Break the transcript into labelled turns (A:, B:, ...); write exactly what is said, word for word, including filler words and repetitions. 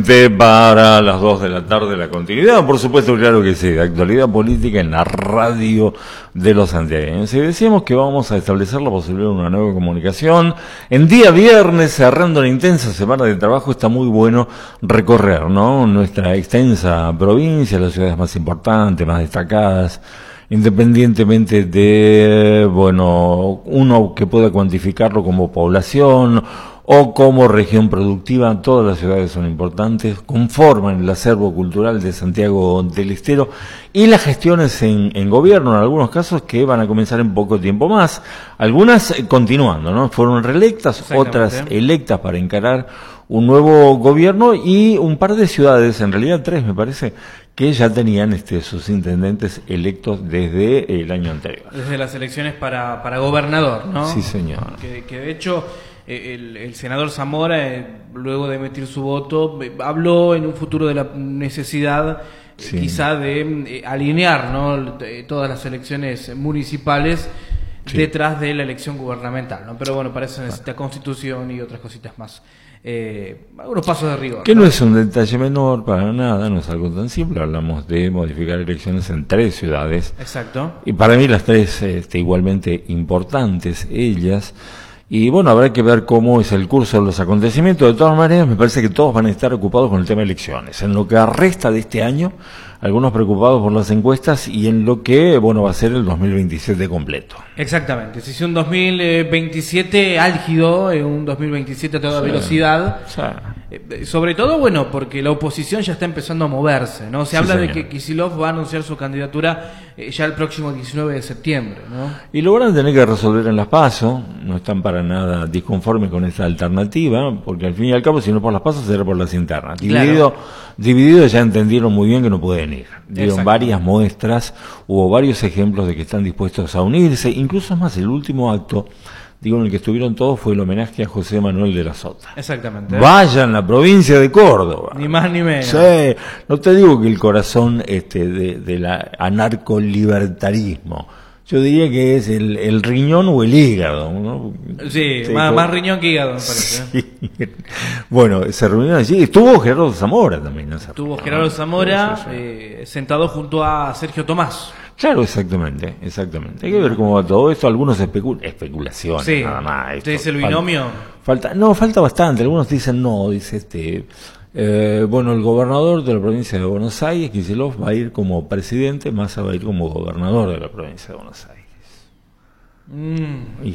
A: Para las dos de la tarde, la continuidad, por supuesto, claro que sí, de actualidad política en la radio de los santiagueños. Y decíamos que vamos a establecer la posibilidad de una nueva comunicación. En día viernes, cerrando una intensa semana de trabajo, está muy bueno recorrer, ¿no?, nuestra extensa provincia, las ciudades más importantes, más destacadas, independientemente de, bueno, uno que pueda cuantificarlo como población o como región productiva. Todas las ciudades son importantes, conforman el acervo cultural de Santiago del Estero y las gestiones en, en gobierno, en algunos casos que van a comenzar en poco tiempo más, algunas eh, continuando, ¿no? Fueron reelectas, otras electas para encarar un nuevo gobierno, y un par de ciudades, en realidad tres me parece, que ya tenían este, sus intendentes electos desde el año anterior.
B: Desde las elecciones para, para gobernador, ¿no?
A: Sí, señor.
B: Que, que de hecho el, el senador Zamora, eh, luego de emitir su voto, habló en un futuro de la necesidad, sí, eh, quizá de eh, alinear, ¿no?, todas las elecciones municipales, sí, detrás de la elección gubernamental, ¿no? Pero bueno, para eso necesita constitución y otras cositas más. Eh, algunos pasos de rigor.
A: Que ¿no? no es un detalle menor para nada, no es algo tan simple. Hablamos de modificar elecciones en tres ciudades.
B: Exacto.
A: Y para mí las tres este, igualmente importantes, ellas. Y bueno, habrá que ver cómo es el curso de los acontecimientos. De todas maneras, me parece que todos van a estar ocupados con el tema de elecciones. En lo que resta de este año, algunos preocupados por las encuestas, y en lo que, bueno, va a ser el dos mil veintisiete completo.
B: Exactamente. Si es un dos mil veintisiete álgido, un dos mil veintisiete a toda sí, velocidad. Sí. Eh, sobre todo, bueno, porque la oposición ya está empezando a moverse, ¿no? Se sí, habla señor. de que Kicillof va a anunciar su candidatura eh, ya el próximo diecinueve de septiembre, ¿no?
A: Y lo van a tener que resolver en las PASO. No están para nada disconformes con esta alternativa, porque al fin y al cabo, si no por las PASO, será por las internas. Claro. Dividido, dividido ya entendieron muy bien que no pueden ir. Dieron varias muestras, hubo varios ejemplos de que están dispuestos a unirse. Incluso es más, el último acto, digo, en el que estuvieron todos, fue el homenaje a José Manuel de la Sota.
B: Exactamente.
A: Vaya en la provincia de Córdoba.
B: Ni más ni menos.
A: Sí, no te digo que el corazón este de, de la anarcolibertarismo. Yo diría que es el, el riñón o el hígado, ¿no?
B: Sí, sí, más, más riñón que hígado, me parece. Sí.
A: Bueno, se reunieron allí. Estuvo Gerardo Zamora también, ¿no?
B: Estuvo Gerardo Zamora sí, sí, sí. Eh, sentado junto a Sergio Tomás.
A: Claro, exactamente, exactamente. Hay que ver cómo va todo esto. Algunos especul especulaciones, sí, nada más.
B: ¿Usted dice el binomio?
A: Falta, falta, no, falta bastante. Algunos dicen no, dice este... Eh, bueno, el gobernador de la provincia de Buenos Aires, Kicillof, va a ir como presidente, Massa va a ir como gobernador de la provincia de Buenos Aires.
B: Mm.
A: Y